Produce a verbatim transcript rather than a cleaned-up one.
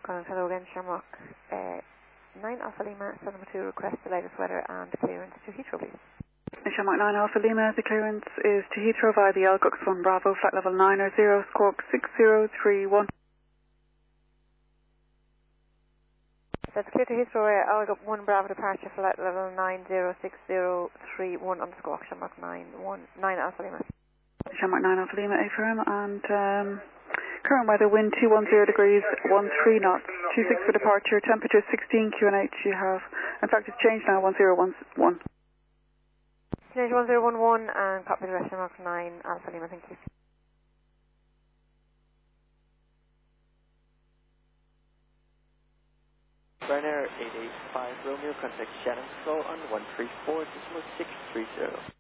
Colin, hello again, Shamrock. Uh, nine Alpha Lima, seven two, request the latest weather and clearance to Heathrow, please. Shamrock nine Alpha Lima, the clearance is to Heathrow via the Alcox one Bravo, flight level nine or zero, squawk six zero three one. That's clear to Heathrow, uh, Alcox one Bravo departure, flight level nine zero six zero three one on the squawk, Shamrock nine Alpha Lima. Shamrock nine Alpha Lima, A for M, and um, current weather, wind two one zero degrees, one three knots, two six for departure, temperature sixteen Q N H you have. In fact, it's changed now, one zero one one. Change one zero one one and copy the rest, Shamrock nine Alpha Lima, thank you. Ryanair eight eight five Romeo, contact Shannon Flow on one three four decimal six three zero.